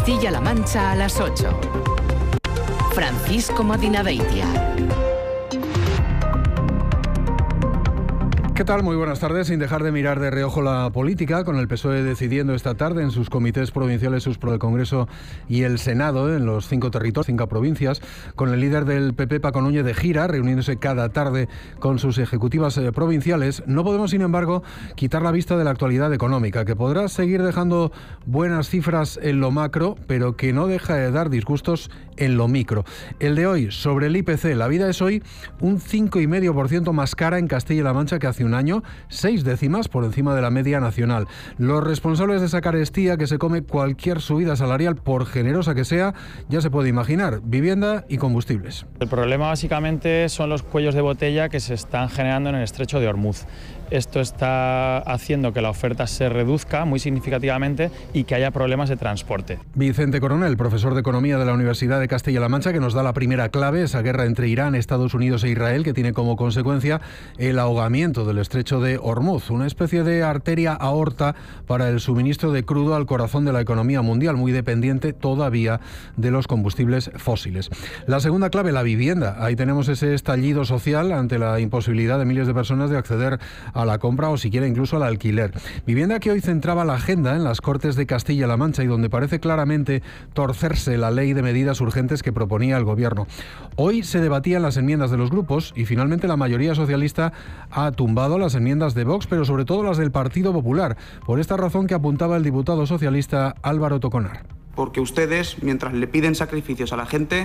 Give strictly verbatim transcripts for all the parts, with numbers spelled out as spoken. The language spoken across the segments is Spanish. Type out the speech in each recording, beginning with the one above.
Castilla-La Mancha a las ocho. Francisco Madinabeitia. ¿Qué tal? Muy buenas tardes. Sin dejar de mirar de reojo la política, con el P S O E decidiendo esta tarde en sus comités provinciales, sus pro del Congreso y el Senado, en los cinco territorios, cinco provincias, con el líder del P P, Paco Núñez, de gira, reuniéndose cada tarde con sus ejecutivas eh, provinciales, no podemos, sin embargo, quitar la vista de la actualidad económica, que podrá seguir dejando buenas cifras en lo macro, pero que no deja de dar disgustos en lo micro. El de hoy, sobre el I P C, la vida es hoy un cinco coma cinco por ciento más cara en Castilla-La Mancha que hace un año, seis décimas por encima de la media nacional. Los responsables de esa carestía que se come cualquier subida salarial, por generosa que sea, ya se puede imaginar: vivienda y combustibles. El problema básicamente son los cuellos de botella que se están generando en el estrecho de Ormuz. Esto está haciendo que la oferta se reduzca muy significativamente y que haya problemas de transporte. Vicente Coronel, profesor de Economía de la Universidad de Castilla-La Mancha, que nos da la primera clave, esa guerra entre Irán, Estados Unidos e Israel, que tiene como consecuencia el ahogamiento del estrecho de Ormuz, una especie de arteria aorta para el suministro de crudo al corazón de la economía mundial, muy dependiente todavía de los combustibles fósiles. La segunda clave, la vivienda. Ahí tenemos ese estallido social ante la imposibilidad de miles de personas de acceder a a la compra o siquiera incluso al alquiler. Vivienda que hoy centraba la agenda en las Cortes de Castilla-La Mancha y donde parece claramente torcerse la ley de medidas urgentes que proponía el Gobierno. Hoy se debatían las enmiendas de los grupos y finalmente la mayoría socialista ha tumbado las enmiendas de Vox, pero sobre todo las del Partido Popular, por esta razón que apuntaba el diputado socialista Álvaro Toconar. Porque ustedes, mientras le piden sacrificios a la gente,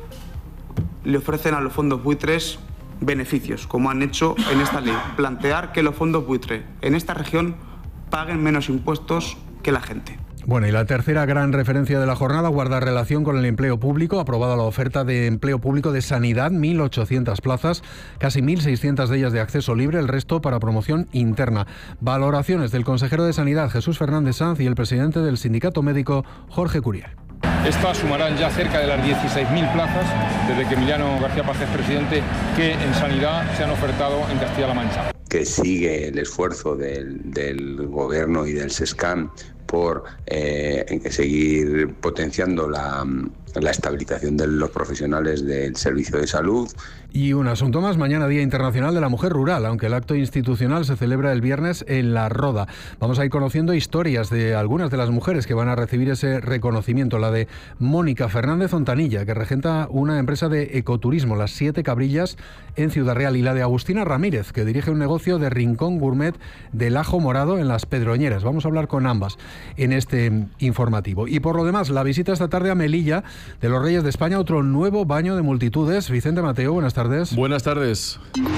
le ofrecen a los fondos buitres beneficios, como han hecho en esta ley. Plantear que los fondos buitre en esta región paguen menos impuestos que la gente. Bueno, y la tercera gran referencia de la jornada guarda relación con el empleo público. Aprobada la oferta de empleo público de sanidad, mil ochocientas plazas, casi mil seiscientas de ellas de acceso libre, el resto para promoción interna. Valoraciones del consejero de Sanidad, Jesús Fernández Sanz, y el presidente del sindicato médico, Jorge Curiel. Estas sumarán ya cerca de las dieciséis mil plazas, desde que Emiliano García Paz es presidente, que en sanidad se han ofertado en Castilla-La Mancha. Que sigue el esfuerzo del, del Gobierno y del SESCAM por eh, seguir potenciando la, la estabilización de los profesionales del servicio de salud. Y un asunto más, mañana Día Internacional de la Mujer Rural, aunque el acto institucional se celebra el viernes en La Roda. Vamos a ir conociendo historias de algunas de las mujeres que van a recibir ese reconocimiento. La de Mónica Fernández Ontanilla, que regenta una empresa de ecoturismo, Las Siete Cabrillas, en Ciudad Real, y la de Agustina Ramírez, que dirige un negocio de rincón gourmet del ajo morado en Las Pedroñeras. Vamos a hablar con ambas en este informativo. Y por lo demás, la visita esta tarde a Melilla de los Reyes de España, otro nuevo baño de multitudes. Vicente Mateo, buenas tardes. Buenas tardes.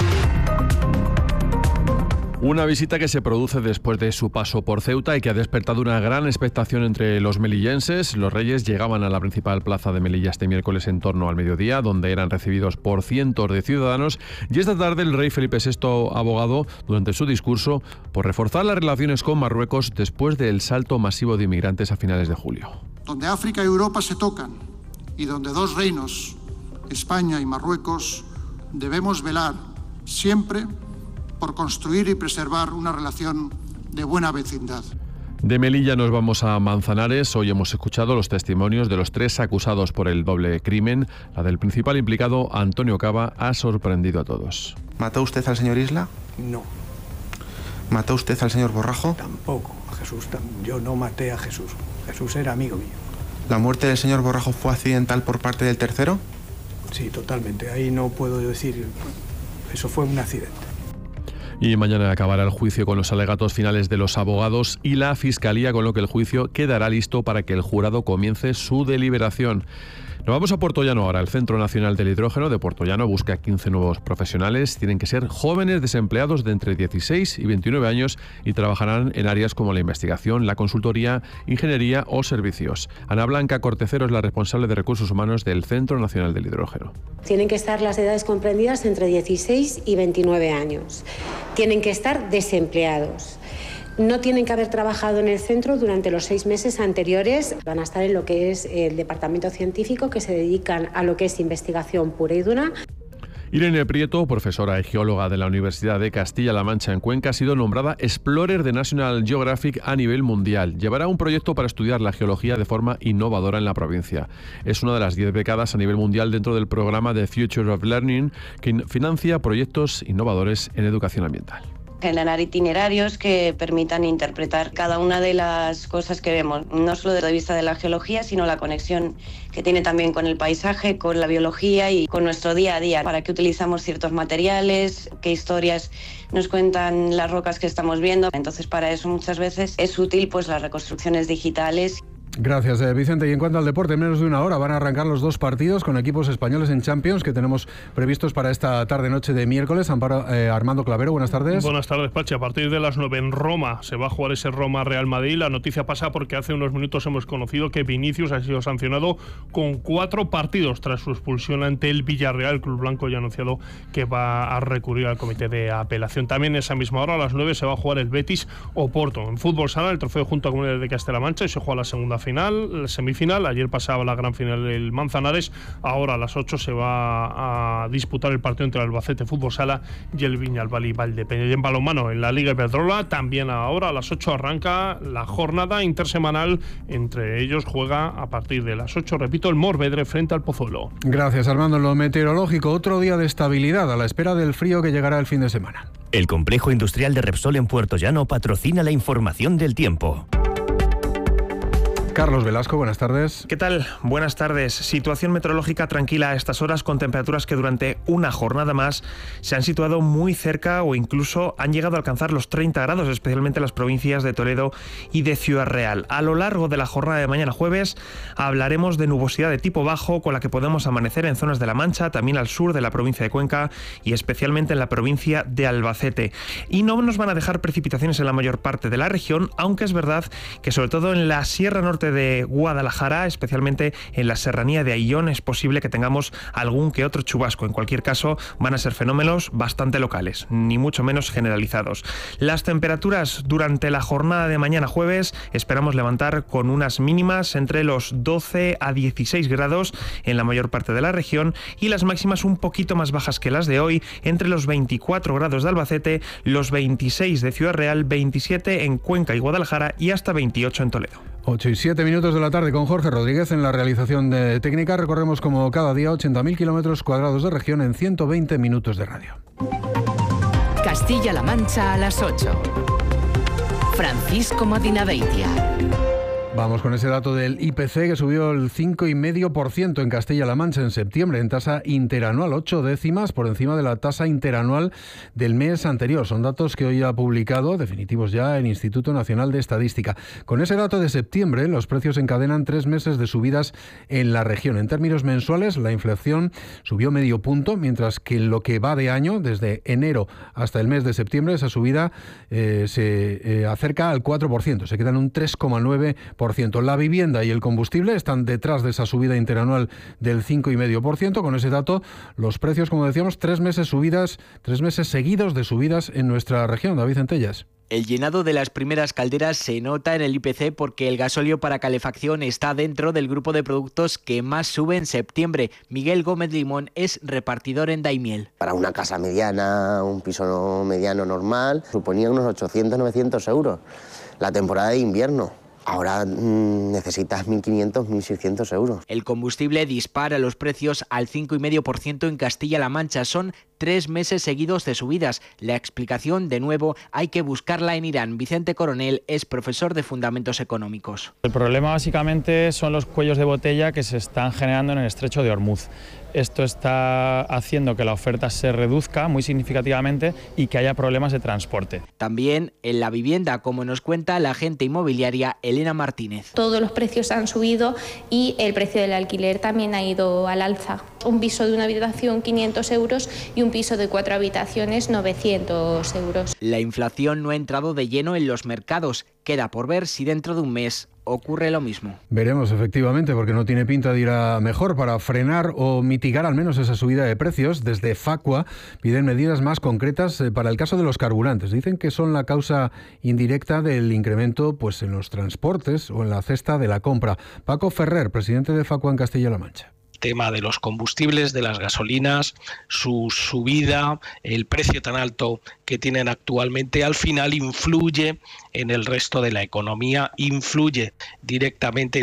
Una visita que se produce después de su paso por Ceuta y que ha despertado una gran expectación entre los melillenses. Los Reyes llegaban a la principal plaza de Melilla este miércoles en torno al mediodía, donde eran recibidos por cientos de ciudadanos. Y esta tarde el rey Felipe sexto abogado, durante su discurso, por reforzar las relaciones con Marruecos después del salto masivo de inmigrantes a finales de julio. Donde África y Europa se tocan y donde dos reinos, España y Marruecos, debemos velar siempre por construir y preservar una relación de buena vecindad. De Melilla nos vamos a Manzanares. Hoy hemos escuchado los testimonios de los tres acusados por el doble crimen. La del principal implicado, Antonio Cava, ha sorprendido a todos. ¿Mató usted al señor Isla? No. ¿Mató usted al señor Borrajo? Tampoco. A Jesús, yo no maté a Jesús. Jesús era amigo mío. ¿La muerte del señor Borrajo fue accidental por parte del tercero? Sí, totalmente. Ahí no puedo decir... Eso fue un accidente. Y mañana acabará el juicio con los alegatos finales de los abogados y la Fiscalía, con lo que el juicio quedará listo para que el jurado comience su deliberación. Nos vamos a Puertollano ahora. El Centro Nacional del Hidrógeno de Puertollano busca quince nuevos profesionales. Tienen que ser jóvenes desempleados de entre dieciséis y veintinueve años y trabajarán en áreas como la investigación, la consultoría, ingeniería o servicios. Ana Blanca Cortecero es la responsable de Recursos Humanos del Centro Nacional del Hidrógeno. Tienen que estar las edades comprendidas entre dieciséis y veintinueve años. Tienen que estar desempleados. No tienen que haber trabajado en el centro durante los seis meses anteriores. Van a estar en lo que es el departamento científico, que se dedican a lo que es investigación pura y dura. Irene Prieto, profesora y geóloga de la Universidad de Castilla-La Mancha en Cuenca, ha sido nombrada Explorer de National Geographic a nivel mundial. Llevará un proyecto para estudiar la geología de forma innovadora en la provincia. Es una de las diez becadas a nivel mundial dentro del programa de Future of Learning, que financia proyectos innovadores en educación ambiental. Generar itinerarios que permitan interpretar cada una de las cosas que vemos, no solo desde el punto de vista de la geología, sino la conexión que tiene también con el paisaje, con la biología y con nuestro día a día. Para qué utilizamos ciertos materiales, qué historias nos cuentan las rocas que estamos viendo. Entonces, para eso muchas veces es útil pues las reconstrucciones digitales. Gracias, eh, Vicente. Y en cuanto al deporte, en menos de una hora van a arrancar los dos partidos con equipos españoles en Champions que tenemos previstos para esta tarde-noche de miércoles. Amparo, eh, Armando Clavero, buenas tardes. Buenas tardes, Pachi. A partir de las nueve en Roma se va a jugar ese Roma-Real Madrid. La noticia pasa porque hace unos minutos hemos conocido que Vinicius ha sido sancionado con cuatro partidos tras su expulsión ante el Villarreal. El club blanco ya ha anunciado que va a recurrir al comité de apelación. También esa misma hora, a las nueve, se va a jugar el Betis-Oporto. En fútbol sala, el trofeo junto a Comunidad de Castilla-La Mancha, y se juega la segunda final, la semifinal. Ayer pasaba la gran final del Manzanares. Ahora a las ocho se va a disputar el partido entre el Albacete Fútbol Sala y el Viñalbal y Valdepeña. Y en balonmano, en la Liga Iberdrola, también ahora a las ocho arranca la jornada intersemanal. Entre ellos juega a partir de las ocho, repito, el Morvedre frente al Pozuelo. Gracias, Armando. En lo meteorológico, otro día de estabilidad a la espera del frío que llegará el fin de semana. El complejo industrial de Repsol en Puerto Llano patrocina la información del tiempo. Carlos Velasco, buenas tardes. ¿Qué tal? Buenas tardes. Situación meteorológica tranquila a estas horas, con temperaturas que durante una jornada más se han situado muy cerca o incluso han llegado a alcanzar los treinta grados, especialmente en las provincias de Toledo y de Ciudad Real. A lo largo de la jornada de mañana jueves hablaremos de nubosidad de tipo bajo, con la que podemos amanecer en zonas de La Mancha, también al sur de la provincia de Cuenca y especialmente en la provincia de Albacete. Y no nos van a dejar precipitaciones en la mayor parte de la región, aunque es verdad que sobre todo en la Sierra Norte de Guadalajara, especialmente en la serranía de Ayllón, es posible que tengamos algún que otro chubasco. En cualquier caso, van a ser fenómenos bastante locales, ni mucho menos generalizados. Las temperaturas durante la jornada de mañana jueves esperamos levantar con unas mínimas entre los doce a dieciséis grados en la mayor parte de la región y las máximas un poquito más bajas que las de hoy, entre los veinticuatro grados de Albacete, los veintiséis de Ciudad Real, veintisiete en Cuenca y Guadalajara y hasta veintiocho en Toledo. ocho y siete minutos de la tarde con Jorge Rodríguez en la realización de técnica. Recorremos como cada día ochenta mil kilómetros cuadrados de región en ciento veinte minutos de radio. Castilla-La Mancha a las ocho. Francisco Madinaveitia. Vamos con ese dato del I P C, que subió el cinco coma cinco por ciento en Castilla-La Mancha en septiembre, en tasa interanual, ocho décimas por encima de la tasa interanual del mes anterior. Son datos que hoy ha publicado, definitivos ya, el Instituto Nacional de Estadística. Con ese dato de septiembre, los precios encadenan tres meses de subidas en la región. En términos mensuales, la inflación subió medio punto, mientras que en lo que va de año, desde enero hasta el mes de septiembre, esa subida eh, se eh, acerca al cuatro por ciento, se queda en un tres coma nueve por ciento. La vivienda y el combustible están detrás de esa subida interanual del cinco coma cinco por ciento. Con ese dato, los precios, como decíamos, tres meses subidas, tres meses seguidos de subidas en nuestra región. David Centellas. El llenado de las primeras calderas se nota en el I P C porque el gasóleo para calefacción está dentro del grupo de productos que más sube en septiembre. Miguel Gómez Limón es repartidor en Daimiel. Para una casa mediana, un piso mediano normal, suponía unos ochocientos, novecientos euros la temporada de invierno. Ahora mmm, necesitas mil quinientos, mil seiscientos euros. El combustible dispara los precios al cinco coma cinco por ciento en Castilla-La Mancha. Son tres meses seguidos de subidas. La explicación, de nuevo, hay que buscarla en Irán. Vicente Coronel es profesor de Fundamentos Económicos. El problema básicamente son los cuellos de botella que se están generando en el estrecho de Hormuz. Esto está haciendo que la oferta se reduzca muy significativamente y que haya problemas de transporte. También en la vivienda, como nos cuenta la agente inmobiliaria Elena Martínez. Todos los precios han subido y el precio del alquiler también ha ido al alza. Un piso de una habitación quinientos euros y un piso de cuatro habitaciones novecientos euros. La inflación no ha entrado de lleno en los mercados. Queda por ver si dentro de un mes ocurre lo mismo. Veremos, efectivamente, porque no tiene pinta de ir a mejor. Para frenar o mitigar al menos esa subida de precios, desde Facua piden medidas más concretas para el caso de los carburantes. Dicen que son la causa indirecta del incremento pues, en los transportes o en la cesta de la compra. Paco Ferrer, presidente de Facua en Castilla-La Mancha. tema de los combustibles, de las gasolinas, su subida, el precio tan alto que tienen actualmente, al final influye en el resto de la economía, influye directamente